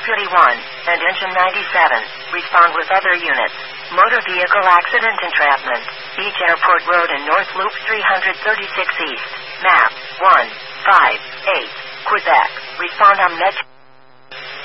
Deputy 1 and Engine 97 respond with other units. Motor vehicle accident entrapment. Beach Airport Road and North Loop 336 East. Map 158. Quebec. Respond on Met.